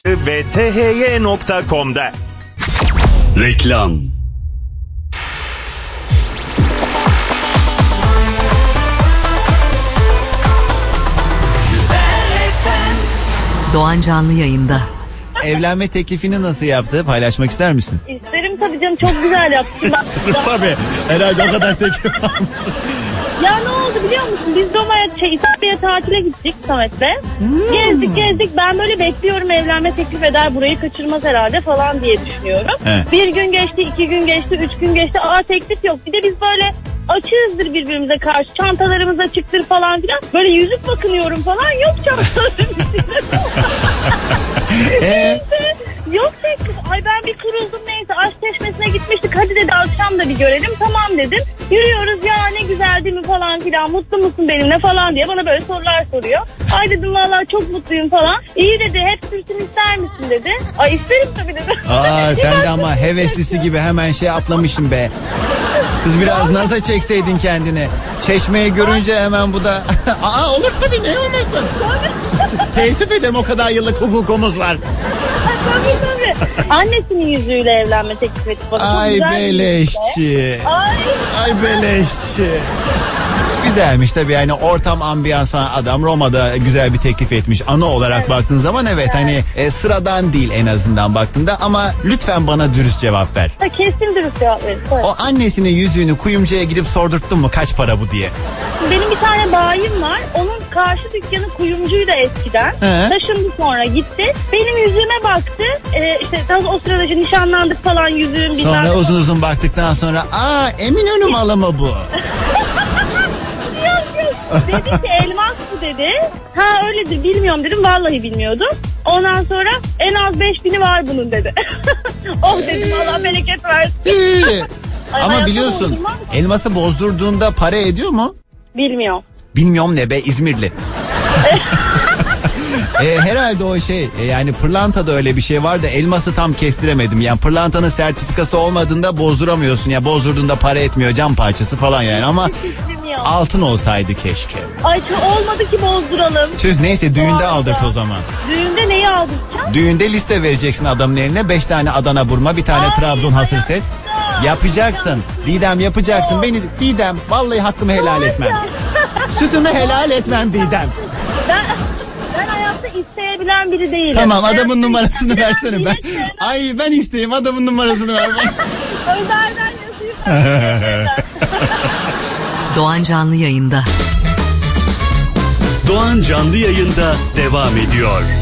ve thy.com'da. Reklam. Doğan canlı yayında. Evlenme teklifini nasıl yaptı? Paylaşmak ister misin? İsterim tabii canım, çok güzel yaptın. Tabii. Herhalde o kadar teklif almış. Ya ne oldu biliyor musun? Biz İtalya'ya tatile gittik Samet'le. Gezdik. Ben böyle bekliyorum, evlenme teklif eder, burayı kaçırmaz herhalde falan diye düşünüyorum. He. 1 gün geçti, 2 gün geçti, 3 gün geçti. Teklif yok. Bir de biz böyle açığızdır birbirimize karşı. Çantalarımız açıktır falan filan. Böyle yüzük bakınıyorum falan. Yok çantalarım. Neyse. Yok teklif. Ay ben bir kuruldum, neyse. Aşk Çeşmesi'ne gitmiştik. Hadi dedi akşam da bir görelim. Tamam dedim. Yürüyoruz, ya ne güzel değil mi falan filan. Mutlu musun benimle falan diye bana böyle sorular soruyor. Ay dedim vallahi çok mutluyum falan. İyi dedi, hep sürsün ister misin dedi. Ay isterim tabii dedim. Sen de ama heveslisi gibi hemen atlamışsın be. Kız biraz naza çekseydin kendine. Çeşmeyi görünce hemen bu da olur tabii, ne olmasın. Teessüf ederim, o kadar yıllık hukukumuz var. Tabii. Annesinin yüzüğüyle evlenme teklif etti bana. Ay beleşçi. Ay beleşçi. Güzelmiş tabii, yani ortam, ambiyans falan. Adam Roma'da güzel bir teklif etmiş. Ana olarak baktığın zaman hani sıradan değil en azından baktığında, ama lütfen bana dürüst cevap ver. Kesin dürüst cevap verin. O annesinin yüzüğünü kuyumcuya gidip sordurttun mu kaç para bu diye? Benim bir tane bayim var. Onun karşı dükkanı kuyumcuydu eskiden. Taşındı sonra gitti. Benim yüzüğüme baktı. İşte tam o sırada nişanlandık falan, yüzüğüm bilmem. Sonra uzun baktıktan sonra Eminönü malı mı bu? Dedi ki elmas bu dedi. Öyledir, bilmiyorum dedim. Vallahi bilmiyordum. Ondan sonra en az 5.000'i var bunun dedi. Dedim Allah bereket versin. Ama biliyorsun elması bozdurduğunda para ediyor mu? Bilmiyorum. Bilmiyorum ne be, İzmirli. Herhalde o yani pırlantada öyle bir şey var da elması tam kestiremedim. Yani pırlantanın sertifikası olmadığında bozduramıyorsun. Ya bozdurduğunda para etmiyor, cam parçası falan yani, ama altın olsaydı keşke. Ay olmadı ki bozduralım. Tüh, neyse düğünde aldırt o zaman. Düğünde neyi aldıracağım? Düğünde liste vereceksin adamın eline. 5 tane Adana burma, bir tane Trabzon hasır set. Yapacaksın. Didem yapacaksın. Beni Didem, vallahi hakkımı helal etmem. Sütümü helal etmem Didem. Ben hayatta isteyebilen biri değilim. Tamam, adamın numarasını versene. Ben isteyeyim, adamın numarasını ver bana. Özelden yazayım. Doğan canlı yayında. Doğan canlı yayında devam ediyor.